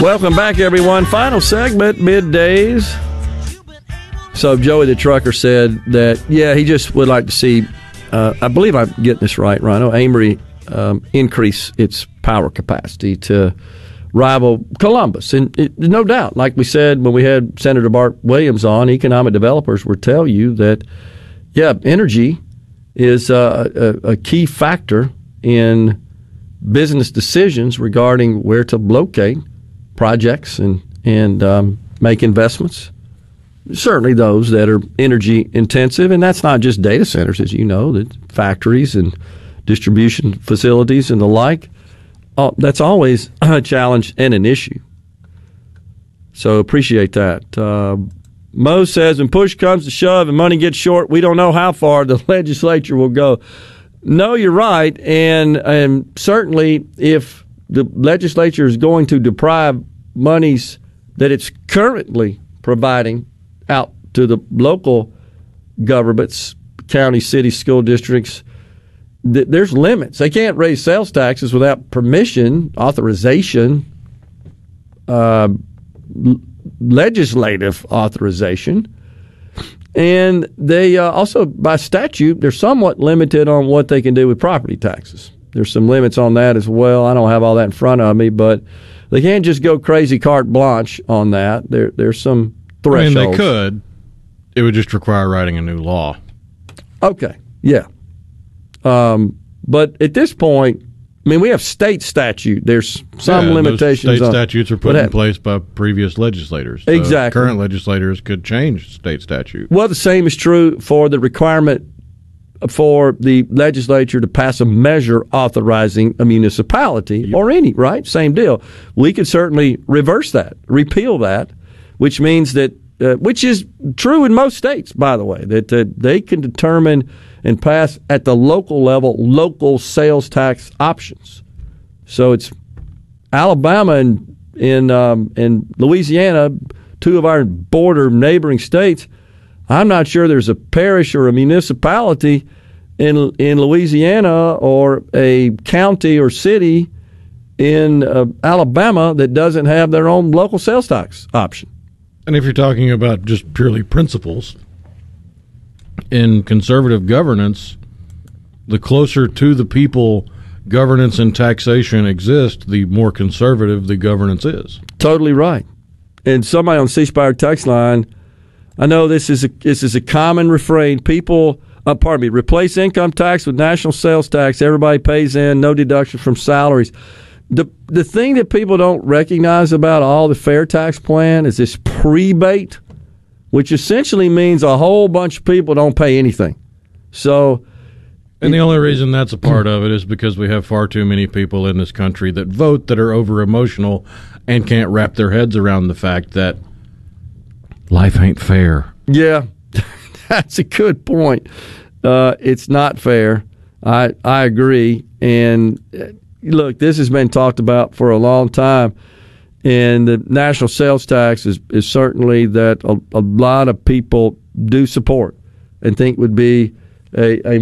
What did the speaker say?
Welcome back, everyone. Final segment, middays. So Joey the trucker said that, he just would like to see, I believe I'm getting this right, Rhino, Amory increase its power capacity to rival Columbus. And no doubt, like we said when we had Senator Bart Williams on, economic developers will tell you that, energy is a key factor in business decisions regarding where to locate projects and make investments. Certainly those that are energy intensive, and that's not just data centers, as you know, that factories and distribution facilities and the like. That's always a challenge and an issue. So appreciate that. Mo says, when push comes to shove and money gets short, we don't know how far the legislature will go. No, you're right, and certainly if the legislature is going to deprive monies that it's currently providing out to the local governments, county, city, school districts, there's limits. They can't raise sales taxes without permission, authorization, legislative authorization. And they also, by statute, they're somewhat limited on what they can do with property taxes. There's some limits on that as well. I don't have all that in front of me, but they can't just go crazy carte blanche on that. There's some thresholds. I mean, they could. It would just require writing a new law. Okay, yeah. But at this point, I mean, we have state statute. There's some limitations. State statutes are put in place by previous legislators. So exactly. Current legislators could change state statute. Well, the same is true for the requirement for the legislature to pass a measure authorizing a municipality or any, right? Same deal. We could certainly reverse that, repeal that, which means that, which is true in most states, by the way, that they can determine and pass at the local level local sales tax options. So it's Alabama and Louisiana, two of our border neighboring states. I'm not sure there's a parish or a municipality in Louisiana or a county or city in Alabama that doesn't have their own local sales tax option. And if you're talking about just purely principles, in conservative governance, the closer to the people governance and taxation exist, the more conservative the governance is. Totally right. And somebody on C Spire text line, I know this is a common refrain. People, replace income tax with national sales tax. Everybody pays in, no deduction from salaries. The thing that people don't recognize about all the fair tax plan is this prebate, which essentially means a whole bunch of people don't pay anything. So, and the only reason that's a part of it is because we have far too many people in this country that vote that are over-emotional and can't wrap their heads around the fact that life ain't fair. Yeah, that's a good point. It's not fair. I agree. And look, this has been talked about for a long time. And the national sales tax is certainly that a lot of people do support and think would be a